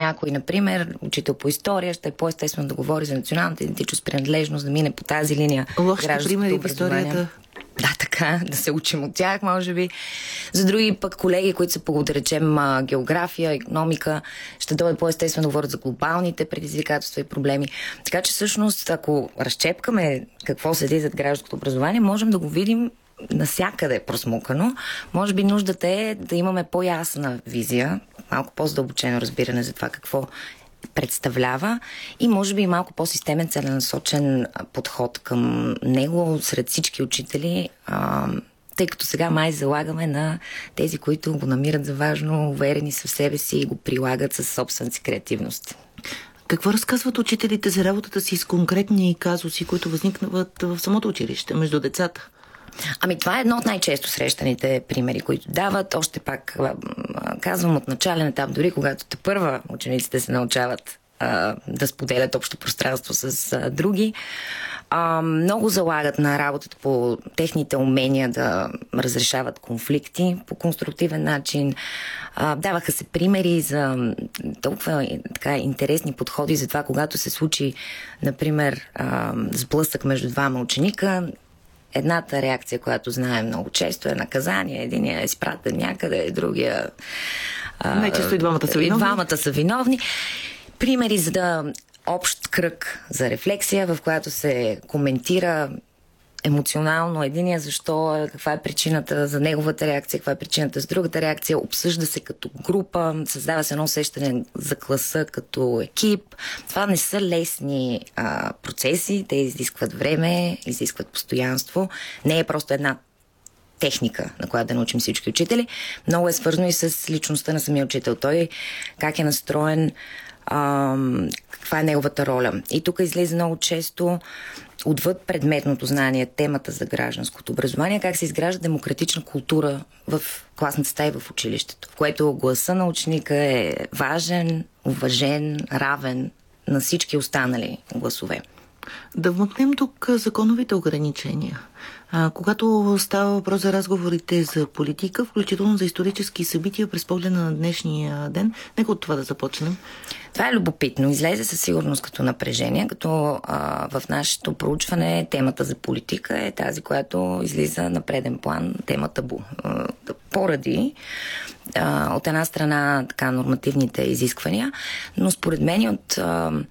някой, например, учител по история, ще е по-естествено да говори за националната идентичност, принадлежност, да мине по тази линия. Лошите примери в историята. Да, така, да се учим от тях, може би. За други пък колеги, които са по, да речем, география, икономика, ще дойде по-естествено да говорят за глобалните предизвикателства и проблеми. Така че всъщност, ако разчепкаме какво седи зад гражданското образование, можем да го видим насякъде просмукано. Може би нуждата е да имаме по-ясна визия, малко по-задълбочено разбиране за това какво представлява и може би малко по-системен, целенасочен подход към него сред всички учители, тъй като сега май залагаме на тези, които го намират за важно, уверени са в себе си и го прилагат със собствената си креативност. Какво разказват учителите за работата си с конкретни казуси, които възникнат в самото училище, между децата? Това е едно от най-често срещаните примери, които дават. Още пак казвам от начален етап, дори когато тепърва учениците се научават да споделят общо пространство с други. Много залагат на работата по техните умения да разрешават конфликти по конструктивен начин. Даваха се примери за толкова така интересни подходи за това, когато се случи, например, сблъсък между двама ученика. Едната реакция, която знаем много често, е наказание. Единия е изпратен някъде, другия... Най-често и двамата са виновни. Двамата са виновни. Примери за да общ кръг за рефлексия, в която се коментира емоционално единия защо, каква е причината за неговата реакция, каква е причината за другата реакция, обсъжда се като група, създава се едно усещане за класа като екип. Това не са лесни процеси, те изискват време, изискват постоянство. Не е просто една техника, на която да научим всички учители. Много е свързано и с личността на самия учител. Той как е настроен, каква е неговата роля. И тук излезе много често отвъд предметното знание, темата за гражданското образование, как се изгражда демократична култура в класната стая и в училището, в което гласа на ученика е важен, уважен, равен на всички останали гласове. Да вмъкнем тук законовите ограничения. Когато става въпрос за разговорите за политика, включително за исторически събития през погледа на днешния ден, нека от това да започнем. Това е любопитно. Излезе със сигурност като напрежение, като в нашето проучване темата за политика е тази, която излиза на преден план, тема табу. Поради от една страна така нормативните изисквания, но според мен от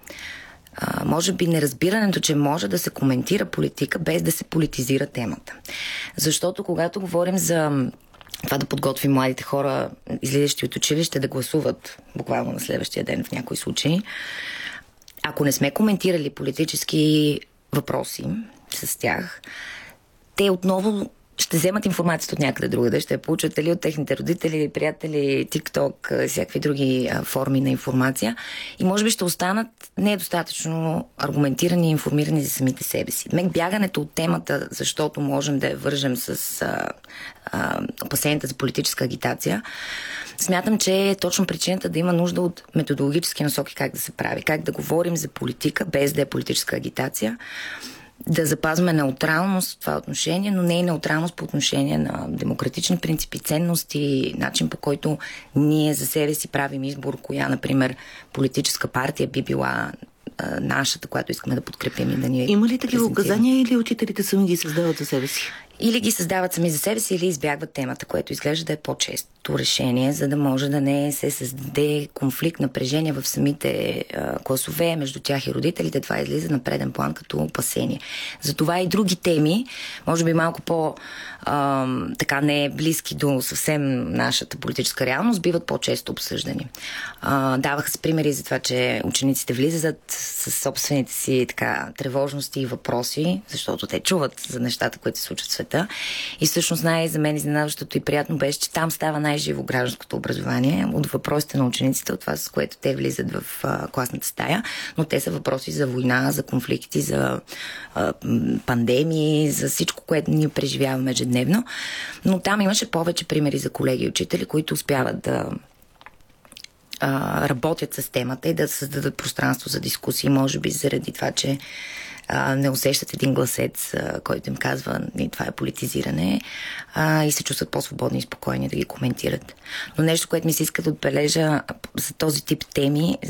може би неразбирането, че може да се коментира политика без да се политизира темата. Защото когато говорим за това да подготвим младите хора, излизащи от училище, да гласуват буквално на следващия ден в някои случаи, ако не сме коментирали политически въпроси с тях, те отново ще вземат информацията от някъде другаде, ще я получат дали от техните родители, приятели, TikTok, всякакви други форми на информация и може би ще останат недостатъчно аргументирани и информирани за самите себе си. Бягането от темата, защото можем да я вържем с опасенията за политическа агитация, смятам, че е точно причината да има нужда от методологически насоки как да се прави, как да говорим за политика, без да е политическа агитация, да запазваме неутралност в това отношение, но не и неутралност по отношение на демократични принципи, ценности, начин по който ние за себе си правим избор, коя, например, политическа партия би била нашата, която искаме да подкрепим и да ни Има ли такива указания или учителите сами ги създават за себе си? Или ги създават сами за себе си, или избягват темата, което изглежда да е по-често решение, за да може да не се създаде конфликт, напрежение в самите класове, между тях и родителите. Това излиза на преден план като опасение. Затова и други теми, може би малко така не близки до съвсем нашата политическа реалност, биват по-често обсъждани. Даваха се примери за това, че учениците влизат с собствените си така тревожности и въпроси, защото те чуват за нещата, които се случват в света. И всъщност за мен изненадващото и приятно беше, че там става най-живо гражданското образование от въпросите на учениците, от това, с което те влизат в класната стая, но те са въпроси за война, за конфликти, за пандемии, за всичко, което ние преживяваме ежедневно. Но там имаше повече примери за колеги и учители, които успяват да работят с темата и да създадат пространство за дискусии, може би заради това, че не усещат един гласец, който им казва, това е политизиране, и се чувстват по-свободни и спокойни да ги коментират. Но нещо, което ми се иска да отбележа за този тип теми,